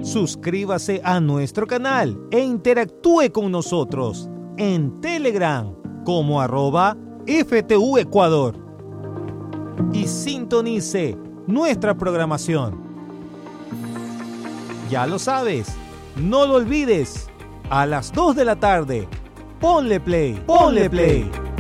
Suscríbase a nuestro canal e interactúe con nosotros en Telegram como @FTU Ecuador y sintonice nuestra programación. Ya lo sabes, no lo olvides, a las 2 de la tarde, ponle play, ponle play.